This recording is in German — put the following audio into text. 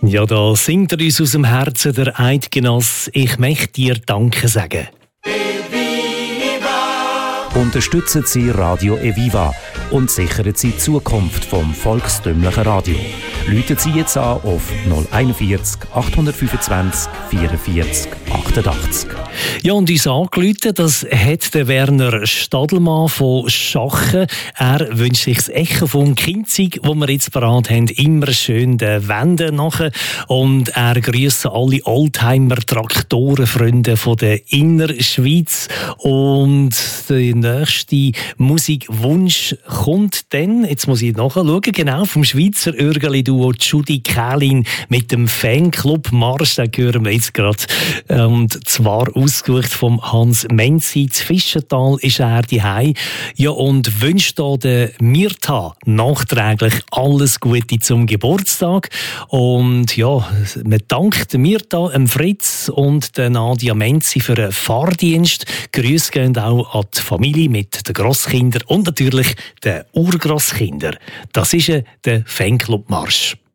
Ja, da singt er uns aus dem Herzen, der Eidgenoss. Ich möchte dir Danke sagen. Unterstützen Sie Radio Eviva und sichern Sie die Zukunft vom volkstümlichen Radio. Rufen Sie jetzt an auf 041 825 44 88. Ja, und uns angerufen, das hat der Werner Stadelmann von Schachen. Er wünscht sich das Echo vom Kinzig, das wir jetzt parat haben, immer schön den Wänden nach. Und er grüßt alle Oldtimer-Traktorenfreunde von der Innerschweiz. Und der nächste Musikwunsch kommt dann, jetzt muss ich nachschauen, genau, vom Schweizer Örgeli-Duo Judy Kählin mit dem Fanclub-Marsch, den hören wir jetzt gerade. Und zwar ausgesucht vom Hans Menzi. Z Fischental ist er daheim. Ja, und wünscht da der Mirta nachträglich alles Gute zum Geburtstag. Und ja, man dankt Mirta, Fritz und der Nadia Menzi für den Fahrdienst. Grüße gehen auch an die Familie mit den Grosskindern und natürlich den Urgrosskindern. Das ist der Fanclub-Marsch.